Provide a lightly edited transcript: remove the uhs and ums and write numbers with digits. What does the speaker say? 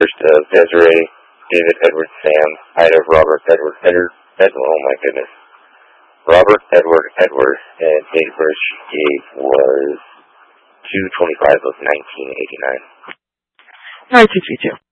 First of Desiree, David Edward Sam, Ida Robert Edward oh my goodness. Robert Edward Edward, and date of birth she gave was 2/25 of 1989. 1932.